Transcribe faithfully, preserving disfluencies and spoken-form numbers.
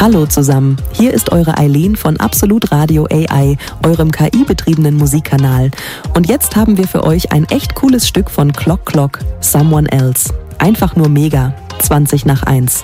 Hallo zusammen, hier ist eure Eileen von Absolut Radio A I, eurem K I-betriebenen Musikkanal. Und jetzt haben wir für euch ein echt cooles Stück von Clock Clock, Someone Else. Einfach nur mega, zwanzig nach eins.